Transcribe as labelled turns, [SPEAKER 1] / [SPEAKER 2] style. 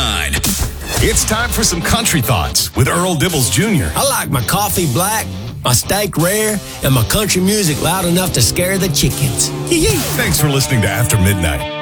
[SPEAKER 1] 9. It's time for some country thoughts with Earl Dibbles Jr.
[SPEAKER 2] I like my coffee black, my steak rare, and my country music loud enough to scare the chickens.
[SPEAKER 1] Thanks for listening to After Midnight.